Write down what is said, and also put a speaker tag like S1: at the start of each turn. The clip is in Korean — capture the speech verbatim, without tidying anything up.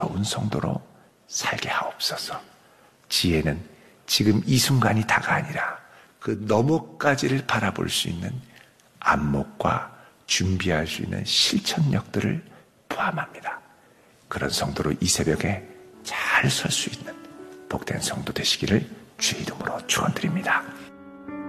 S1: 온 성도로 살게 하옵소서. 지혜는 지금 이 순간이 다가 아니라 그 너머까지를 바라볼 수 있는 안목과 준비할 수 있는 실천력들을 포함합니다. 그런 성도로 이 새벽에 잘 설 수 있는 복된 성도 되시기를 주의 이름으로 축원드립니다.